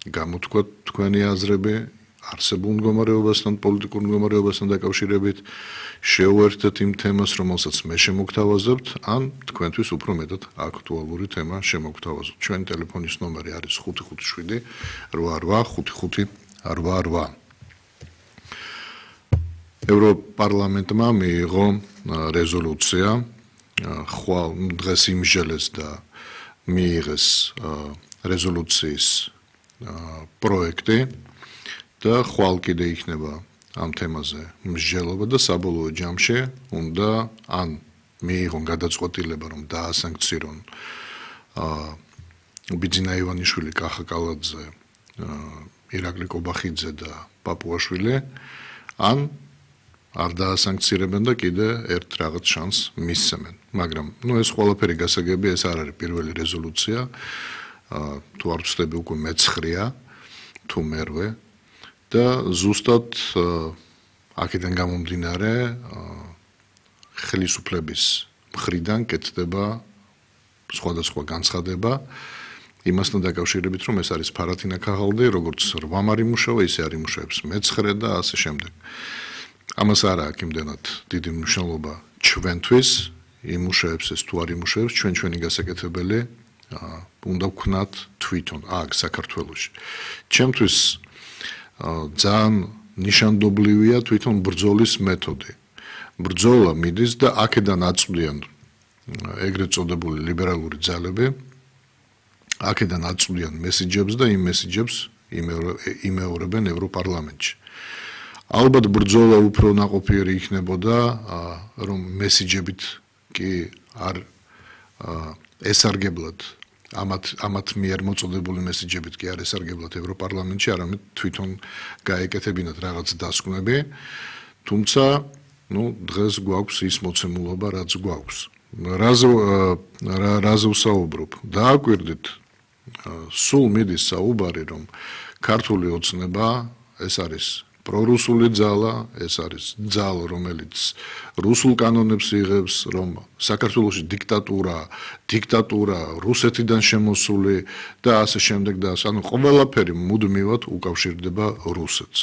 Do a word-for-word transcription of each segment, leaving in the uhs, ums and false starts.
გამოთქვათ თქვენი აზრები არსებულ მდგომარეობასთან, პოლიტიკურ მდგომარეობასთან დაკავშირებით, შევერთდეთ იმ თემას, რომელსაც მე შემოგთავაზებთ, ან თქვენთვის უფრო მეტად აქტუალური თემა შემოგთავაზოთ. ჩვენი ტელეფონის ნომერი არის ხუთი ხუთი შვიდი რვა რვა ხუთი ხუთი რვა რვა. ევროპარლამენტმა მიიღო რეზოლუცია, ხვალ დღეს იმსჯელეს და მიიღეს რეზოლუციის პროექტი და ხვალ კიდე იქნება ამ თემაზე მსჯელობა და საბოლოო ჯამში უნდა ან მიიღონ გადაწყვეტილება, რომ დაასანქცირონ ბიძინა ივანიშვილი, კახა კალაძე, ირაკლი კობახიძე და პაპუაშვილი, ან არ დაასანქცირებენ და კიდე ერთ რაღაც შანსს მისცემენ. მაგრამ ნუ ეს ყველაფერი გასაგებია, ეს არ არის პირველი რეზოლუცია, თუ არ ვცდები უკვე მეცხრეა, თუ მერვე და ზუსტად აქედან გამომდინარე ხელისუფლების მხრიდან კეთდება სხვადასხვა განცხადება იმასთან დაკავშირებით, რომ ეს არის ფარათინა ქაღალდი, როგორც რვამ არ იმუშავა, ისე არ იმუშავებს მეცხრე და ასე შემდეგ. ამას არა აქვს იმდენად დიდი მნიშვნელობა ჩვენთვის, იმუშავებს ეს თუ არ იმუშავებს, ჩვენ ჩვენი გასაკეთებელი უნდა ვქნათ თვითონ აქ საქართველოში. ჩემთვის ძალიან ნიშანდობლივია თვითონ ბრძოლის მეთოდი. ბრძოლა მიდის და აქედან აწვდიან ეგრეთ წოდებული ლიბერალური ძალები, აქედან აწვდიან მესიჯებს და იმ მესიჯებს იმეორებენ ევროპარლამენტში. ალბათ ბრძოლა უფრო ნაყოფიერი იქნებოდა, რომ მესიჯებით კი არ ესარგებლად ამათ ამათ მიერ მოწოდებული მესიჯებით კი არ ესარგებლად ევროპარლამენტში, არამედ თვითონ გაეკეთებინათ რაღაც დასკვნები, თუმცა ნუ დღეს გვაქვს ის მოცემულობა, რაც გვაქვს. რაზე რაზე ვსაუბრობ? დააკვირდით, სულ მიდის საუბარი, რომ ქართული ოცნება ეს არის პრორუსული ძალა, ეს არის ძალა, რომელიც რუსულ კანონებს იღებს, რომ საქართველოში დიქტატურა, დიქტატურა რუსეთიდან შემოსული და ასე შემდეგ და ასე, ანუ ყველაფერი მუდმივად უკავშირდება რუსეთს.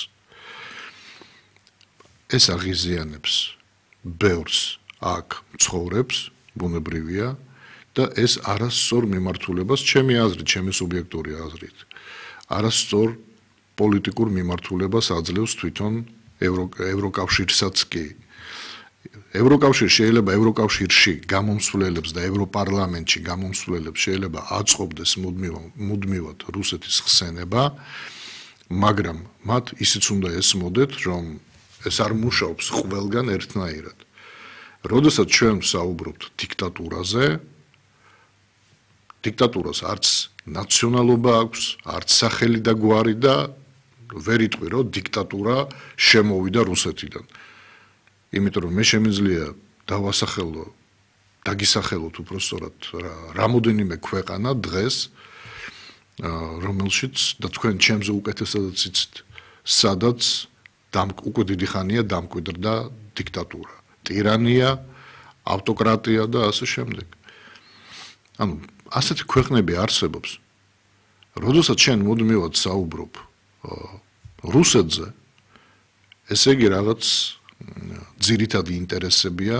ეს აღიზიანებს ბევრს აქ ცხოვრებს, ბუნებრივია და ეს არასწორ მიმართულებას, ჩემი აზრით, ჩემი სუბიექტური აზრით, არასწორ პოლიტიკურ მიმართულებას აძლევს თვითონ ევროკავშირსაც კი. ევროკავშირი შეიძლება ევროკავშირში გამომსვლელებს და ევროპარლამენტში გამომსვლელებს შეიძლება აწყობდეს მუდმივად რუსეთის ხსენება, მაგრამ მათ ისიც უნდა ესმოდეთ, რომ ეს არ მუშაობს ყველგან ერთნაირად. როდესაც ჩვენ ვსაუბრობთ დიქტატურაზე, დიქტატურას არც ნაციონალობა აქვს, არც სახელი და გვარი და ვერ იტყვი, რომ დიქტატურა შემოვიდა რუსეთიდან. იმიტომ რომ მე შემიძლია დავასახელო, დაგისახელოთ უბრალოდ რამოდენიმე ქვეყანა დღეს, რომელშიც და თქვენ ჩემზე უკეთესადაც იცით, სადაც უკვე დიდი ხანია დამკვიდრდა დიქტატურა, ტირანია, ავტოკრატია და ასე შემდეგ. ანუ ასეთი ქვეყნები არსებობს. როდესაც შენ მუდმივად საუბრობ რუსეთზე, ესე იგი რაღაც ძირითადი ინტერესებია,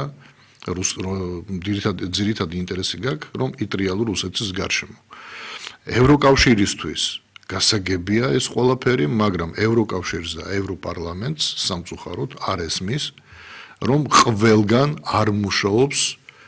ძირითადი ინტერესი გაქვს, რომ იტრიალო რუსეთის გარშემო. ევროკავშირისთვის გასაგებია ეს ყველაფერი, მაგრამ ევროკავშირს და ევროპარლამენტს სამწუხაროდ არ ესმის, რომ ყველგან არ მუშაობს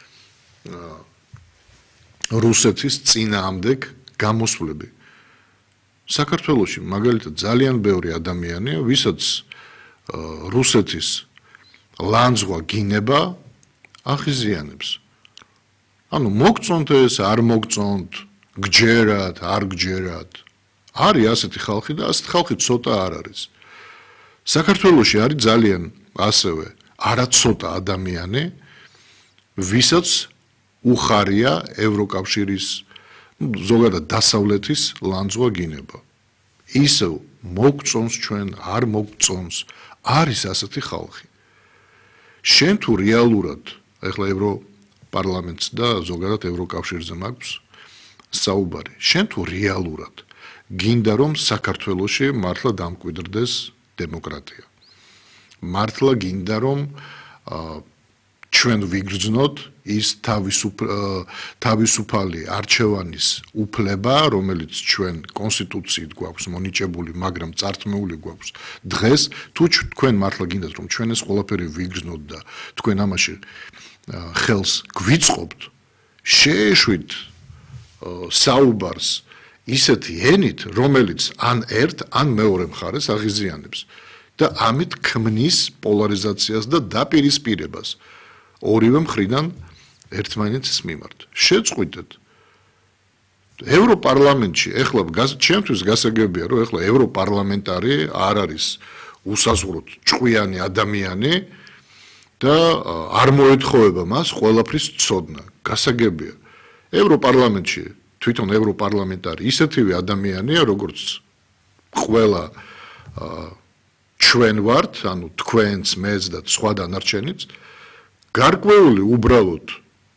რუსეთის წინააღმდეგ გამოსვლები. საქართველოში მაგალითად ძალიან ბევრი ადამიანია, ვისაც რუსეთის ლანძღვა გინება ახიზიანებს. ანუ მოგწონთ ეს, არ მოგწონთ, გჯერათ, არ გჯერათ. არის ასეთი ხალხი და ასეთი ხალხი ცოტა არ არის. საქართველოში არის ძალიან ასევე არა ცოტა ადამიანი, ვისაც უხარია ევროკავშირის ზოგადად დასავლეთის ლანძღვა გინება. ისევ მოგწონს ჩვენ, არ მოგწონს, არის ასეთი ხალხი. შენ თუ რეალურად, ეხლა ევროპარლამენტს და ზოგადად ევროკავშირზე მაქვს საუბარი, შენ თუ რეალურად გინდა რომ საქართველოში მართლა დამკვიდრდეს დემოკრატია. მართლა გინდა რომ ჩვენ ვიგრძნოთ ის თავისუფალი არჩევანის უფლება, რომელიც ჩვენ კონსტიტუციით გვაქვს მონიჭებული, მაგრამ წართმეული გვაქვს დღეს, თუ თქვენ მართლა გინდათ რომ ჩვენ ეს ყველაფერი ვიგრძნოთ და თქვენ ამაში ხელს გვიწყობთ, შეეშვით საუბარს ისეთი ენით, რომელიც ან ერთ, ან მეორე მხარეს აღიზიანებს და ამით ქმნის პოლარიზაციას და დაპირისპირებას ორივე მხრიდან ერთმანეთის მიმართ. შეწყვიტეთ ევროპარლამენტში, ეხლა ჩემთვის გასაგებია, რომ ეხლა ევროპარლამენტარი არ არის უსაზღვროდ ჭკვიანი ადამიანი და არ მოეთხოვება მას ყველაფრის ცოდნა. გასაგებია. ევროპარლამენტში თვითონ ევროპარლამენტარი ისეთივე ადამიანია, როგორც ყველა ჩვენ ვართ, ანუ თქვენც, მეც და სხვა დანარჩენიც, გარკვეული უბრალოდ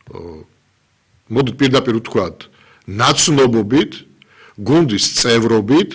მოდით პირდაპირ ვთქვათ, ნაცნობობით, გუნდის წევრობით,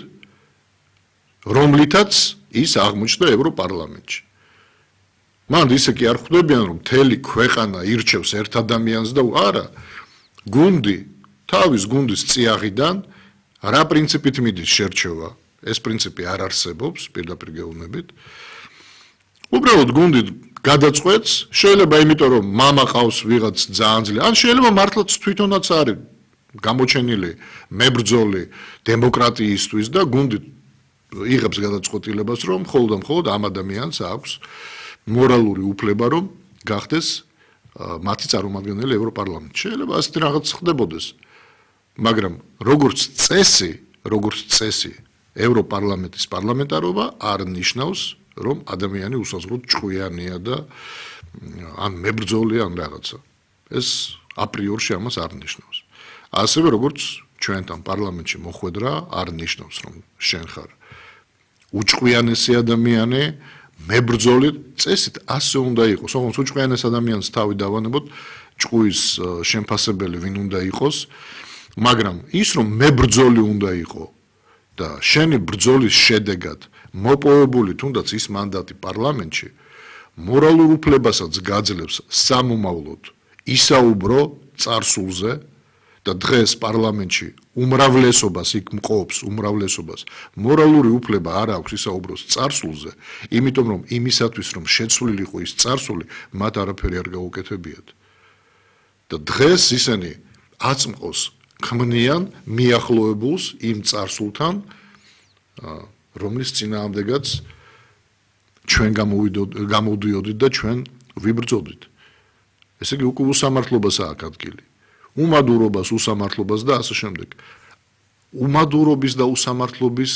რომლითაც ის აღმოჩნდა ევროპარლამენტში. მან ისე კი არ ხვდებიან, რომ მთელი ქვეყანა ირჩევს ერთ ადამიანს და არა, გუნდი თავის გუნდის წიაღიდან რა პრინციპით მიდის შერჩევა? ეს პრინციპი არ არსებობს პირდაპირ გეუბნებით. უბრალოდ გუნდი გადაწყვეტს, შეიძლება იმიტომ რომ მამა ყავს ვიღაც ძალიან ძლიერი, ან შეიძლება მართლაც თვითონაც არის გამოჩენილი მებრძოლი დემოკრატიისთვის და გუნდი იღებს გადაწყვეტილებას, რომ მხოლოდ და მხოლოდ ამ ადამიანს აქვს მორალური უფლება, რომ გახდეს მათი წარმომადგენელი ევროპარლამენტში. შეიძლება ასეთი რაღაც ხდებოდეს. მაგრამ როგორც წესი, როგორც წესი, ევროპარლამენტის პარლამენტარობა არ ნიშნავს, რომ ადამიანი უსაზღვროდ ჭკვიანია და ან მებრძოლია ან რაღაცა. ეს აპრიორში ამას არ ნიშნავს. ასევე როგორც ჩვენთან პარლამენტში მოხვედრა არ ნიშნავს, რომ შენ ხარ უჭკვიანესი ადამიანი, მებრძოლი, წესით ასე უნდა იყოს. ოღონდ უჭკვიანეს ადამიანს თავი დავანებოთ, ჭკუის შემფასებელი ვინ უნდა იყოს, მაგრამ ის რომ მებრძოლი უნდა იყო და შენი ბრძოლის შედეგად მოპოვებული თუნდაც ის მანდატი პარლამენტში მორალურ უფლებასაც გაძლევს სამომავლოდ ისაუბრო წარსულზე და დღეს პარლამენტში უმრავლესობას იქ მყოფს უმრავლესობას მორალური უფლება არ აქვს ისაუბროს წარსულზე, იმიტომ რომ იმისათვის რომ შეცვლილიყო ის წარსული, მათ არაფერი არ გაუკეთებიათ. და დღეს ისინი აწმყოს ქმნიან მიახლოებულს იმ წარსულთან, რომლის წინააღმდეგაც ჩვენ გამოვიდოდით და ჩვენ ვიბრძოდით. ესე იგი უკვე უსამართლობას აქვს ადგილი. უმადურობას, უსამართლობას და ასე შემდეგ. უმადურობის და უსამართლობის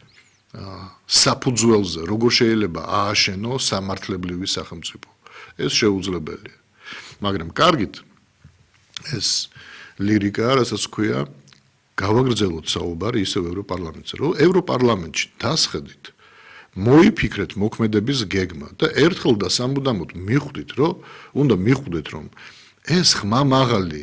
საფუძველზე როგორ შეიძლება ააშენო სამართლებრივი სახელმწიფო? ეს შეუძლებელია. მაგრამ კარგით ეს ლირიკა, რასაც ქვია, გავაგრძელოთ საუბარი ისევ ევროპარლამენტზე, რომ ევროპარლამენტში დასხედით, მოიფიქრეთ მოქმედების გეგმა და ერთხელ და სამუდამოდ მიხვდით, რომ უნდა მიხვდეთ, რომ ეს ხმამაღალი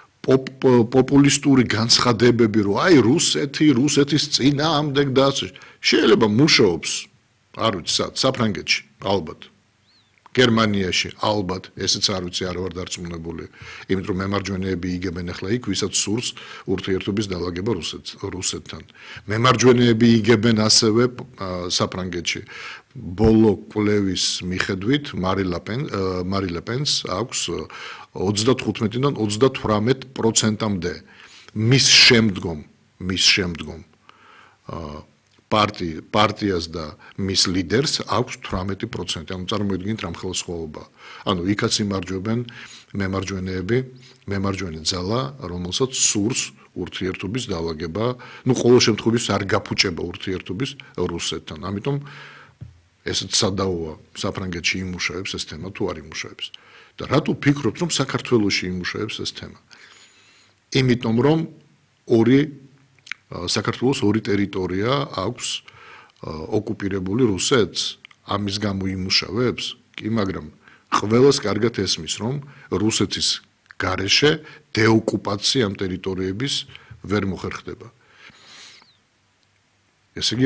პოპულისტური განცხადებები, რომ აი რუსეთი, რუსეთის წინააღმდეგ და ასე შეიძლება მუშაობს, არ ვიცი სად, საფრანგეთში, ალბათ. გერმანიაში ალბათ, ესეც არ ვიცი, არ ვარ დარწმუნებული, იმიტომ რომ მემარჯვენეები იგებენ ახლა იქ, ვისაც სურს ურთიერთობის დალაგება რუსეთთან. მემარჯვენეები იგებენ ასევე საფრანგეთში. ბოლო კვლევის მიხედვით მარი ლე პენს აქვს ოცდათხუთმეტიდან ოცდათვრამეტ პროცენტამდე მის შემდგომ, მის შემდგომ პარტიას და მის ლიდერს აქვს თვრამეტი პროცენტი. ანუ წარმოიდგინეთ რამ ხელსაუბრობა. ანუ იქაც იმარჯვებენ მემარჯვენეები, მემარჯვენე ძალა, რომელსაც სურს ურთიერთობის დალაგება, ну ყოველ შემთხვევაში არ გაფუჭება ურთიერთობის რუსეთთან. ამიტომ ესეც სადაოა საფრანგეთში იმუშავებს ეს თემა თუ არ იმუშავებს. და რატო ფიქრობთ რომ საქართველოში იმუშავებს ეს თემა? იმიტომ რომ ორი საქართველოს ორი ტერიტორია აქვს ოკუპირებული რუსეთს, ამის გამო იმუშავებს? კი, მაგრამ ყველას კარგად ესმის, რომ რუსეთის გარეშე დეოკუპაცია ამ ტერიტორიების ვერ მოხერხდება. ესე იგი